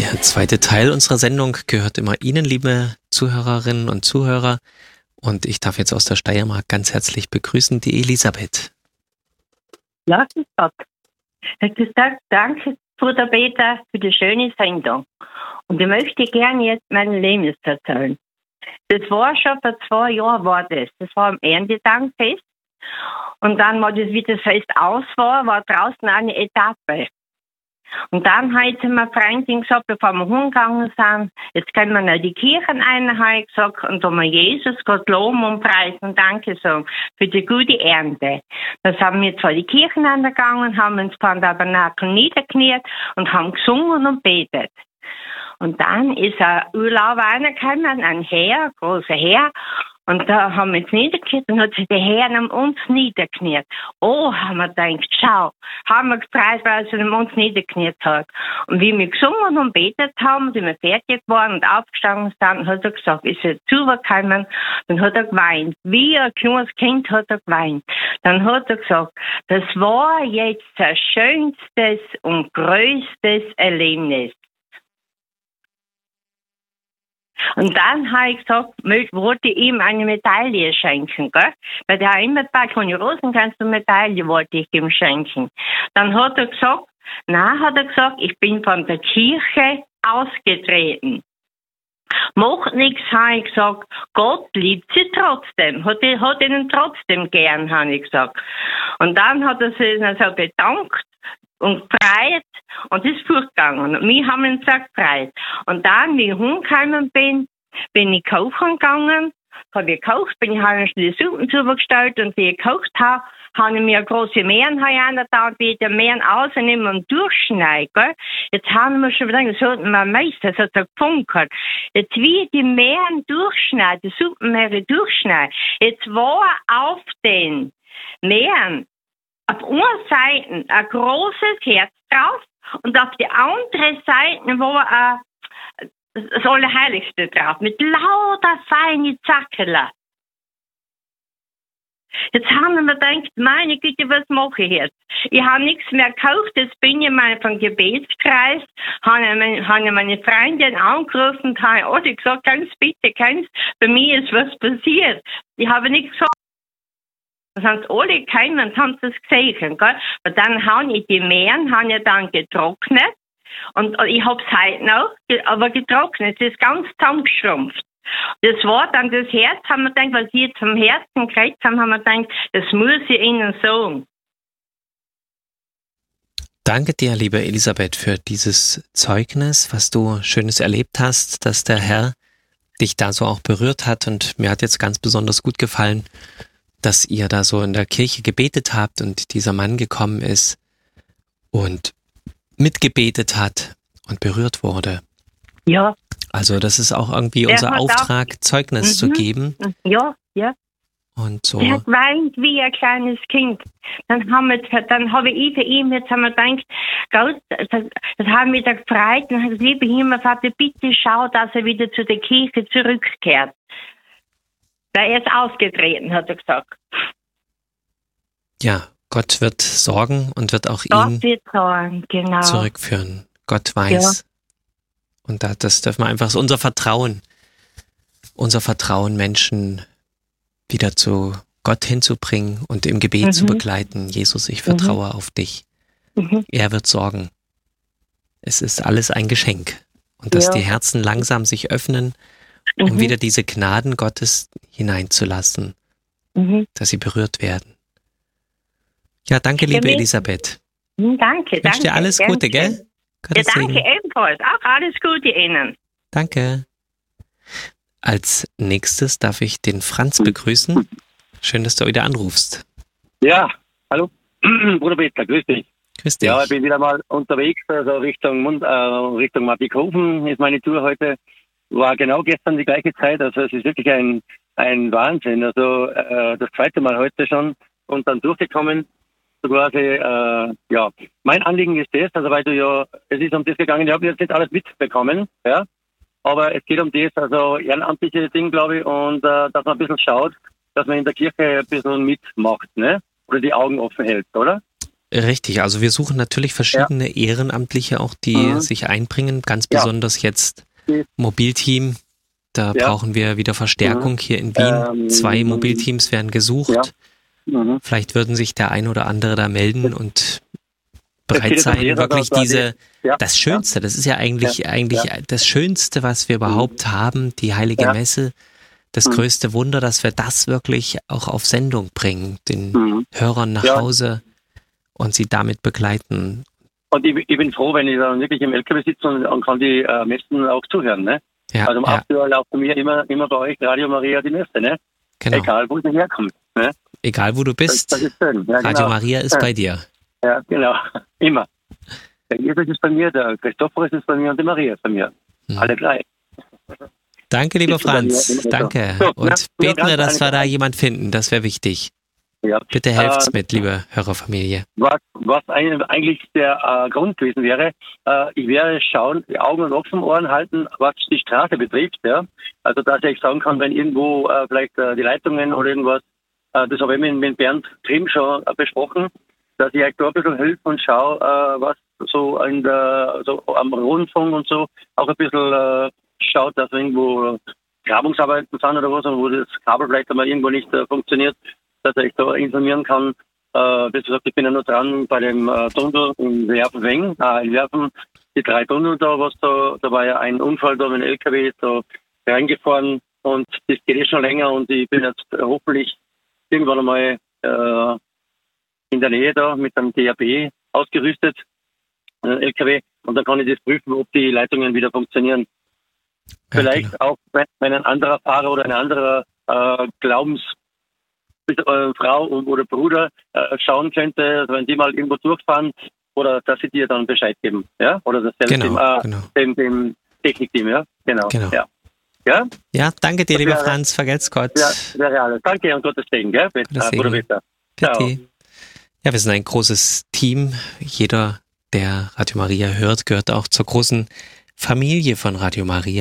Der zweite Teil unserer Sendung gehört immer Ihnen, liebe Zuhörerinnen und Zuhörer. Und ich darf jetzt aus der Steiermark ganz herzlich begrüßen die Elisabeth. Ja, grüß Gott. Herr Christoph, danke, Bruder Peter, für die schöne Sendung. Und ich möchte gerne jetzt mein Leben erzählen. Das war schon vor 2 Jahren war das. Das war am Erntedankfest. Und dann, als das Fest aus war draußen eine Etappe. Und dann hat mir eine Freundin gesagt, bevor wir hingegangen sind, jetzt können wir in die Kirchen rein, habe ich gesagt, und da wir Jesus Gott loben und preisen und Danke sagen für die gute Ernte. Dann sind wir zwar die Kirchen angegangen, haben uns vor dem Tabernakel niederkniet und haben gesungen und betet. Und dann ist ein Urlauber reingekommen, ein Herr, ein großer Herr, und da haben wir uns niedergekniet und hat sich der Herr an uns niedergekniet. Oh, haben wir gedacht, schau, haben wir gefreut, weil er an uns niedergekniet hat. Und wie wir gesungen und betet haben, sind wir fertig geworden und aufgestanden sind, hat er gesagt, ist er zugekommen, dann hat er geweint. Wie ein kleines Kind hat er geweint. Dann hat er gesagt, das war jetzt das schönstes und größtes Erlebnis. Und dann habe ich gesagt, wollte ich ihm eine Medaille schenken, gell? Weil der hat immer gesagt, von den Rosenkranz eine Medaille wollte ich ihm schenken. Dann hat er gesagt, ich bin von der Kirche ausgetreten. Macht nichts, habe ich gesagt. Gott liebt sie trotzdem. Hat ihnen trotzdem gern, habe ich gesagt. Und dann hat er sich also bedankt und gefreut und ist fortgegangen. Und wir haben uns auch gefreut. Und dann, wie ich heimgekommen bin ich kochen gegangen, habe ich gekocht, habe ich die Suppen zugestellt und wie ich gekocht habe ich mir eine große Meeren da, die die Meeren rausnehmen und durchschneiden. Gell? Jetzt haben wir schon gedacht, das hat mein Meister, das hat er gefunkelt. Jetzt wie die Meeren durchschneiden, die Suppenmeere durchschneiden, jetzt war auf den Meeren auf einer Seite ein großes Herz drauf und auf die andere Seite war das Allerheiligste drauf, mit lauter feine Zackerler. Jetzt haben wir gedacht, meine Güte, was mache ich jetzt? Ich habe nichts mehr gekauft, jetzt bin ich mal vom Gebetskreis, habe meine Freundin angerufen und habe alle gesagt, bei mir ist was passiert. Ich habe nichts gesagt. Das haben alle gekommen und haben das gesehen, gell? Und dann habe ich die Meeren dann getrocknet und ich habe es heute noch, aber getrocknet, es ist ganz zusammengeschrumpft. Das war dann das Herz, haben wir gedacht, was sie jetzt vom Herzen gekriegt haben, wir gedacht, das muss ich Ihnen sagen. Danke dir, liebe Elisabeth, für dieses Zeugnis, was du Schönes erlebt hast, dass der Herr dich da so auch berührt hat, und mir hat jetzt ganz besonders gut gefallen, dass ihr da so in der Kirche gebetet habt und dieser Mann gekommen ist und mitgebetet hat und berührt wurde. Ja. Also das ist auch irgendwie unser Auftrag, Zeugnis zu geben. Ja, ja. Und so. Er hat weint wie ein kleines Kind. Dann habe ich für ihn, jetzt haben wir gedacht, Gott, das haben wir da gefreut, und hat liebe Himmelvater, bitte schau, dass er wieder zu der Kirche zurückkehrt. Weil er ist ausgetreten, hat er gesagt. Ja, Gott wird sorgen und wird auch ihn genau. zurückführen. Gott weiß. Ja. Und das dürfen wir einfach, so unser Vertrauen, Menschen wieder zu Gott hinzubringen und im Gebet zu begleiten. Jesus, ich vertraue auf dich. Er wird sorgen. Es ist alles ein Geschenk. Und dass die Herzen langsam sich öffnen, um wieder diese Gnaden Gottes hineinzulassen, dass sie berührt werden. Ja, danke, liebe Elisabeth. Danke. Ich wünsche dir alles Gute, gell? Ja, danke ebenfalls. Auch alles Gute Ihnen. Danke. Als nächstes darf ich den Franz begrüßen. Schön, dass du wieder anrufst. Ja, hallo. Bruder Peter, grüß dich. Grüß dich. Ja, ich bin wieder mal unterwegs, also Richtung Mattighofen ist meine Tour heute. War genau gestern die gleiche Zeit, also es ist wirklich ein Wahnsinn. Also das zweite Mal heute schon und dann durchgekommen. So quasi, mein Anliegen ist das, also weil es ist um das gegangen, ich habe jetzt nicht alles mitbekommen, ja, aber es geht um das, also ehrenamtliche Ding, glaube ich, und dass man ein bisschen schaut, dass man in der Kirche ein bisschen mitmacht, ne, oder die Augen offen hält, oder? Richtig, also wir suchen natürlich verschiedene Ehrenamtliche auch, die sich einbringen, ganz besonders jetzt Mobilteam. Da brauchen wir wieder Verstärkung hier in Wien. 2 Mobilteams werden gesucht. Vielleicht würden sich der ein oder andere da melden und bereit sein, wirklich das Schönste, das ist ja eigentlich das Schönste, was wir überhaupt haben, die Heilige Messe, das größte Wunder, dass wir das wirklich auch auf Sendung bringen, den Hörern nach Hause und sie damit begleiten. Und ich bin froh, wenn ich dann wirklich im LKW sitze und kann die Messen auch zuhören, ne? Ja, also um 8 Uhr läuft bei mir immer bei euch Radio Maria die Messe, ne? Genau. Egal, wo es herkommt, ne? Egal, wo du bist, das ist schön. Ja, Radio Maria ist bei dir. Ja, genau, immer. Der Jesus ist bei mir, der Christophorus ist bei mir und die Maria ist bei mir. Alle drei. Danke, lieber Franz, danke. So, und beten wir, dass wir da jemand finden, das wäre wichtig. Ja. Bitte helft's mit, liebe Hörerfamilie. Was eigentlich der Grund gewesen wäre, ich werde schauen, die Augen und Ohren halten, was die Straße betrifft. Ja? Also dass ich sagen kann, wenn irgendwo vielleicht die Leitungen oder irgendwas, das habe ich mit Bernd Grimm schon besprochen, dass ich euch da ein bisschen helfe und schaue, was so so am Rundfunk und so auch ein bisschen schaut, dass irgendwo Grabungsarbeiten sind oder was, wo das Kabel vielleicht einmal irgendwo nicht funktioniert, dass ich da informieren kann. Wie gesagt, ich bin ja noch dran bei dem Tunnel in Werfen, die 3 Tunnel da, da war ja ein Unfall da mit dem LKW da reingefahren und das geht schon länger und ich bin jetzt hoffentlich irgendwann einmal in der Nähe da mit einem DAB ausgerüstet, LKW, und dann kann ich das prüfen, ob die Leitungen wieder funktionieren. Ja, vielleicht auch, wenn ein anderer Fahrer oder ein anderer Frau oder Bruder schauen könnte, wenn die mal irgendwo durchfahren, oder dass sie dir dann Bescheid geben, ja? Oder das dem Technikteam, ja? Genau. Ja? Ja, danke dir, lieber Franz, vergelt's Gott. Ja, wäre alles. Danke und Gottes Segen, gell? Bruder Peter. Ciao. Ja, wir sind ein großes Team. Jeder, der Radio Maria hört, gehört auch zur großen Familie von Radio Maria.